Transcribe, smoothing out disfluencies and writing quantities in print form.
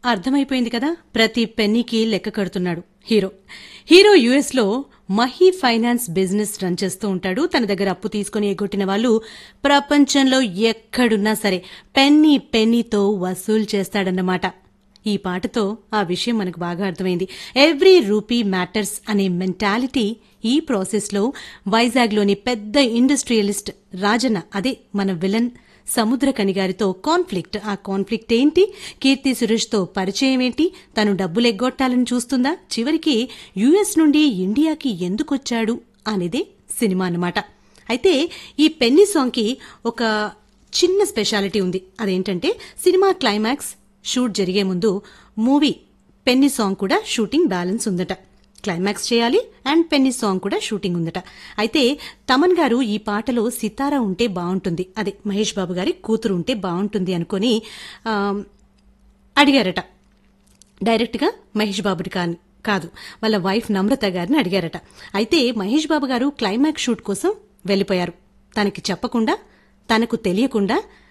అర్థమైపోయింది కదా, ప్రతి పెన్నీకి లెక్క కడుతున్నాడు హీరో. హీరో యుఎస్ లో మహీ ఫైనాన్స్ బిజినెస్ రన్ చేస్తూ ఉంటాడు. తన దగ్గర అప్పు తీసుకుని ఎగ్గొట్టిన వాళ్ళు ప్రపంచంలో ఎక్కడున్నా సరే పెన్నీ పెన్నీతో వసూలు చేస్తాడన్నమాట. ఈ పాటతో ఆ విషయం మనకు బాగా అర్థమైంది. ఎవ్రీ రూపీ మ్యాటర్స్ అనే మెంటాలిటీ ఈ ప్రాసెస్ లో వైజాగ్లోని పెద్ద ఇండస్ట్రియలిస్ట్ రాజన్న, అదే మన విలన్ సముద్రకని గారితో కాన్ఫ్లిక్ట్. ఆ కాన్ఫ్లిక్ట్ ఏంటి, కీర్తి సురేష్ తో పరిచయం ఏంటి, తను డబ్బులు ఎగ్గొట్టాలని చూస్తుందా, చివరికి యుఎస్ నుండి ఇండియాకి ఎందుకొచ్చాడు అనేదే సినిమా అన్నమాట. అయితే ఈ పెన్నీ సాంగ్ కి ఒక చిన్న స్పెషాలిటీ ఉంది. అదేంటంటే సినిమా క్లైమాక్స్ షూట్ జరిగే ముందు మూవీ పెన్నీ సాంగ్ కూడా షూటింగ్ బ్యాలెన్స్ ఉందట. క్లైమాక్స్ చేయాలి అండ్ పెన్నీ సాంగ్ కూడా షూటింగ్ ఉందట. అయితే తమన్ గారు ఈ పాటలో సితారా ఉంటే బాగుంటుంది, అదే మహేష్ బాబు గారి కూతురు ఉంటే బాగుంటుంది అనుకుని అడిగారట. డైరెక్ట్ గా మహేష్ బాబుని కాదు, వాళ్ళ వైఫ్ నమ్రత గారిని అడిగారట. అయితే మహేష్ బాబు గారు క్లైమాక్స్ షూట్ కోసం వెళ్లిపోయారు. తనకి చెప్పకుండా, తనకు తెలియకుండా